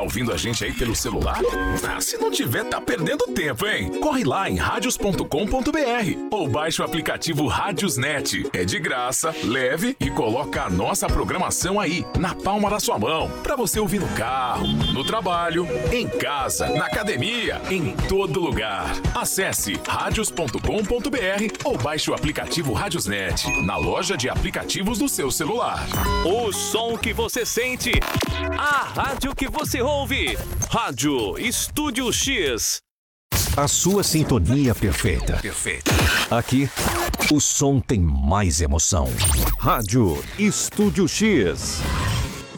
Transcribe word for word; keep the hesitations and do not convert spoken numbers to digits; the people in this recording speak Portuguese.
ouvindo a gente aí pelo celular? Ah, se não tiver, tá perdendo tempo, hein? Corre lá em radios ponto com ponto br ou baixe o aplicativo Radiosnet. É de graça, leve e coloca a nossa programação aí, na palma da sua mão, pra você ouvir no carro, no trabalho, em casa, na academia, em todo lugar. Acesse radios ponto com ponto br ou baixe o aplicativo Radiosnet na loja de aplicativos do seu celular. O som que você sente, a rádio que você ouve. Rádio Estúdio X. A sua sintonia perfeita. Perfeita. Aqui, o som tem mais emoção. Rádio Estúdio X.